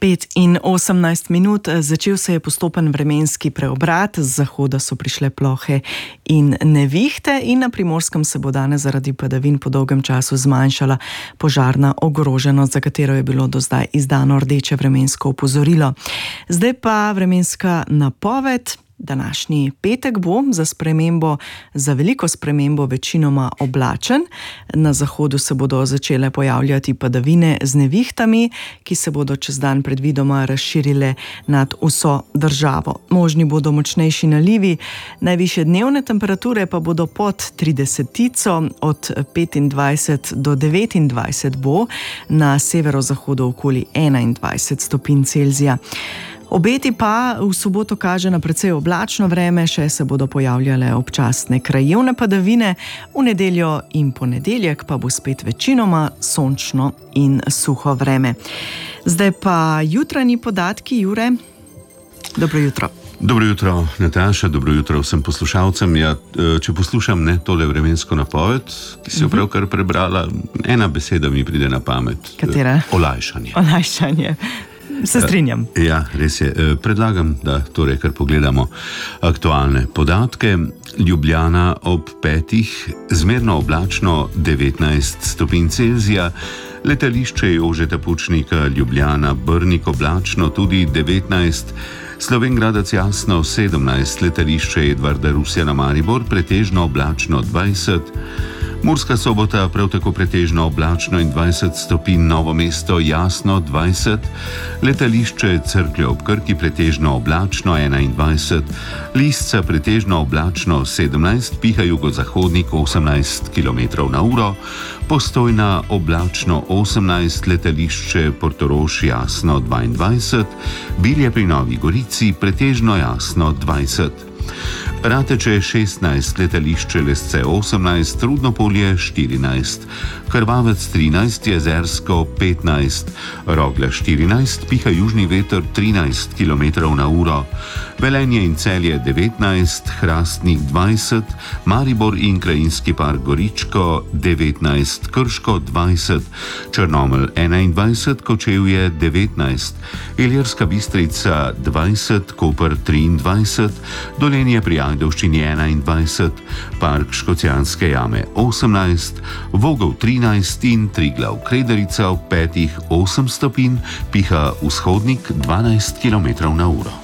5:18, začel se je postopen vremenski preobrat, z zahoda so prišle plohe in nevihte in na Primorskem se bo danes zaradi padavin po dolgem času zmanjšala požarna ogroženost, za katero je bilo do zdaj izdano rdeče vremensko opozorilo. Zdaj pa vremenska napoved. Današnji petek bo za veliko spremembo večinoma oblačen. Na zahodu se bodo začele pojavljati padavine z nevihtami, ki se bodo čez dan predvidoma razširile nad vso državo. Možni bodo močnejši nalivi, najvišje dnevne temperature pa bodo pod 30, od 25 do 29 bo, na severozahodu okoli 21 stopinj Celzija. Obeti pa v soboto kaže na precej oblačno vreme, še se bodo pojavljale občasne krajevne padavine, v nedeljo in ponedeljek pa bo spet večinoma sončno in suho vreme. Zdaj pa jutranji podatki, Jure. Dobro jutro. Dobro jutro, Nataša, dobro jutro vsem poslušalcem. Ja, če poslušam tole vremensko napoved, ki si jo pravkar prebrala, ena beseda mi pride na pamet. Katera? Olajšanje. Olajšanje. Se strinjam. Ja, res je. Predlagam, da torej kar pogledamo aktualne podatke. Ljubljana ob 5, zmerno oblačno 19 stopinj Celzija, letališče Jožeta Pučnika Ljubljana Brnik oblačno tudi 19, Slovenj Gradec jasno 17, letališče Edvarda Rusjana Maribor pretežno oblačno 20, Murska Sobota prav tako pretežno oblačno in 20 stopinj, Novo mesto jasno 20, letališče Cerklje ob Krki pretežno oblačno 21, Lisca pretežno oblačno 17, piha jugozahodnik 18 km/h, Postojna oblačno 18, letališče Portorož jasno 22, Bilje pri Novi Gorici pretežno jasno 20. Rateče 16, letališče Lesce 18, Rudnopolje 14, Krvavec 13, Jezersko 15, Rogla 14, piha južni veter 13 km/h, Velenje in Celje 19, Hrastnik 20, Maribor in Krajinski park Goričko 19, Krško 20, Črnomelj 21, Kočevje 19, Ilirska Bistrica 20, Koper 23, Dolenje pri Ajdovščini 21, Park Škocjanske jame 18, Vogel 13 in Triglav Krederica ob 5 8 stopinj, piha vzhodnik 12 km/h.